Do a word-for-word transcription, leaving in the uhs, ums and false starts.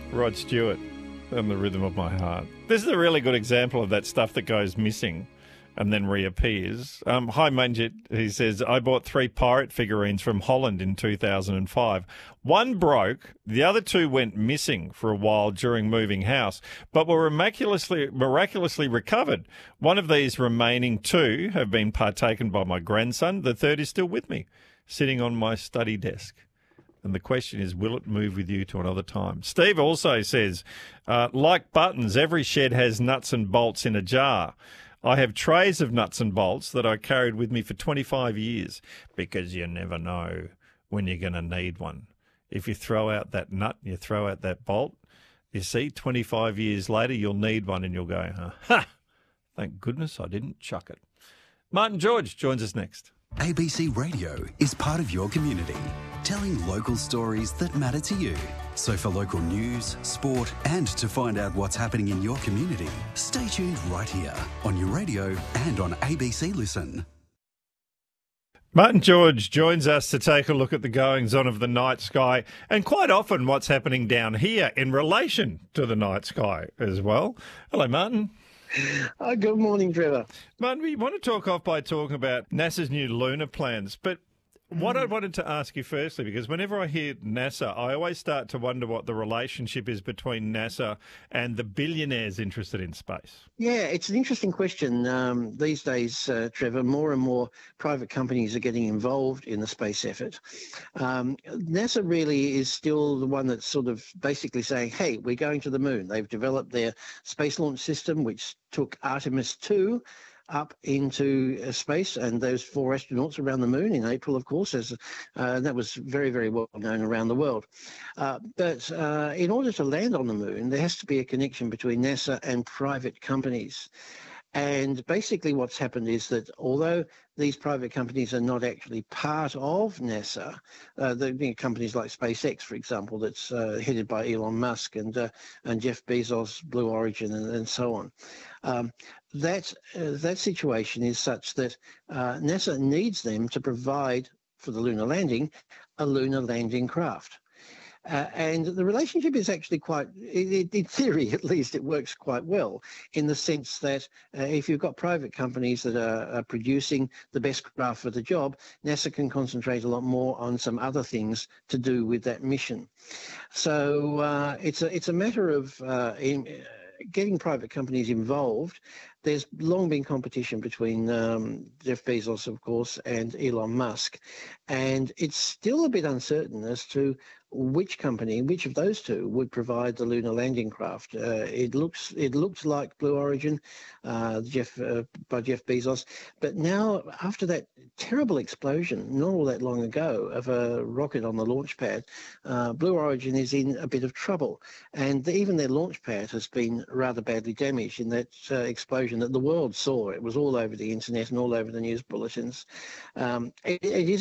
Rod Stewart and The Rhythm of My Heart. This is a really good example of that stuff that goes missing and then reappears. Um, hi, Manjit. He says, I bought three pirate figurines from Holland in two thousand five. One broke. The other two went missing for a while during moving house, but were miraculously, miraculously recovered. One of these remaining two have been partaken by my grandson. The third is still with me, sitting on my study desk. And the question is, will it move with you to another time? Steve also says, uh, like buttons, every shed has nuts and bolts in a jar. I have trays of nuts and bolts that I carried with me for twenty-five years because you never know when you're going to need one. If you throw out that nut and you throw out that bolt, you see, twenty-five years later, you'll need one and you'll go, huh, ha, thank goodness I didn't chuck it. Martin George joins us next. A B C Radio is part of your community, telling local stories that matter to you. So for local news, sport, and to find out what's happening in your community, stay tuned right here on your radio and on A B C Listen. Martin George joins us to take a look at the goings-on of the night sky and quite often what's happening down here in relation to the night sky as well. Hello, Martin. Oh, good morning, Trevor. Martin, we want to talk off by talking about NASA's new lunar plans, but what I wanted to ask you firstly, because whenever I hear NASA, I always start to wonder what the relationship is between NASA and the billionaires interested in space. Yeah, it's an interesting question. Um, these days, uh, Trevor, more and more private companies are getting involved in the space effort. Um, NASA really is still the one that's sort of basically saying, hey, we're going to the moon. They've developed their space launch system, which took Artemis two up into uh, space, and those four astronauts around the moon in April, of course, as uh, that was very, very well known around the world. Uh, but uh, in order to land on the moon, there has to be a connection between NASA and private companies. And basically what's happened is that although these private companies are not actually part of NASA, uh, the you know, companies like SpaceX, for example, that's uh, headed by Elon Musk and uh, and Jeff Bezos, Blue Origin, and, and so on, um, that, uh, that situation is such that uh, NASA needs them to provide for the lunar landing a lunar landing craft. Uh, and the relationship is actually quite, in, in theory at least, it works quite well in the sense that uh, if you've got private companies that are, are producing the best craft for the job, NASA can concentrate a lot more on some other things to do with that mission. So uh, it's a it's a matter of uh, in, uh, getting private companies involved. There's long been competition between um, Jeff Bezos, of course, and Elon Musk, and it's still a bit uncertain as to which company, which of those two would provide the lunar landing craft. Uh, it looks it looked like Blue Origin, uh, Jeff uh, by Jeff Bezos, but now after that terrible explosion not all that long ago of a rocket on the launch pad, uh, Blue Origin is in a bit of trouble, and the, even their launch pad has been rather badly damaged in that uh, explosion that the world saw. It was all over the internet and all over the news bulletins. Um, it, it is